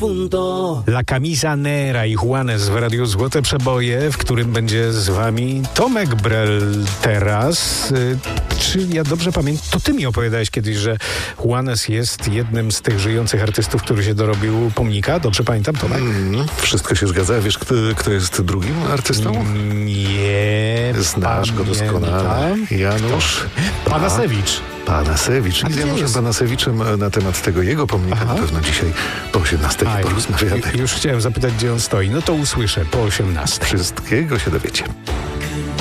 punto. La Camisa Nera i Juanes w Radiu Złote Przeboje, w którym będzie z wami Tomek Brel teraz. Czy ja dobrze pamiętam? To ty mi opowiadałeś kiedyś, że Juanes jest jednym z tych żyjących artystów, który się dorobił pomnika. Dobrze pamiętam, Tomek? Wszystko się zgadza. Wiesz, kto jest drugim artystą? Nie. Znasz go doskonale. Janusz Panasewicz. Panasewicz. A I z gdzie Januszem jest? Panasewiczem na temat tego jego pomnika na pewno dzisiaj po 18 porozmawiamy. Już chciałem zapytać, gdzie on stoi. No to usłyszę po 18. Wszystkiego się dowiecie.